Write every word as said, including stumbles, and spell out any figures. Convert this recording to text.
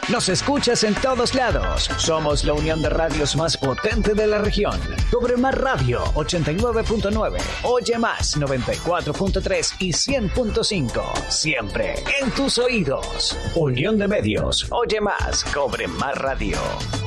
Nos escuchas en todos lados. Somos la unión de radios más potente de la región. Cobre Más Radio ochenta y nueve punto nueve, Oye Más noventa y cuatro punto tres y cien punto cinco. Siempre en tus oídos. Unión de Medios. Oye Más. Cobre Más Radio.